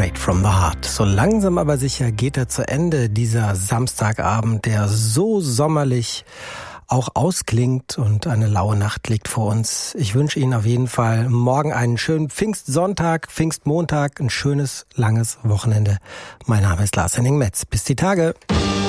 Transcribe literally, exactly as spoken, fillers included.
Straight from the Heart. So langsam aber sicher geht er zu Ende, dieser Samstagabend, der so sommerlich auch ausklingt, und eine laue Nacht liegt vor uns. Ich wünsche Ihnen auf jeden Fall morgen einen schönen Pfingstsonntag, Pfingstmontag, ein schönes, langes Wochenende. Mein Name ist Lars Henning Metz. Bis die Tage.